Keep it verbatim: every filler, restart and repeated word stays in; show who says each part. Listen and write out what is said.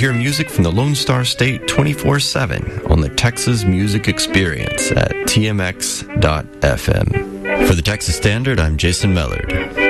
Speaker 1: hear music from the Lone Star State twenty-four seven on the Texas Music Experience at T M X dot F M. For the Texas Standard, I'm Jason Mellard.